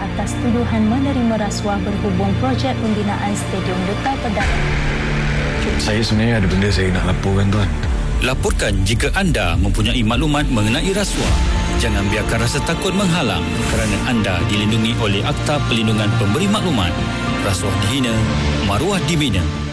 atas tuduhan menerima rasuah berhubung projek pembinaan Stadium Duta Perdana. Saya sebenarnya ada benda saya nak laporkan, Tuan. Laporkan jika anda mempunyai maklumat mengenai rasuah. Jangan biarkan rasa takut menghalang kerana anda dilindungi oleh Akta Perlindungan Pemberi Maklumat. Rasuah dihina, maruah dibina.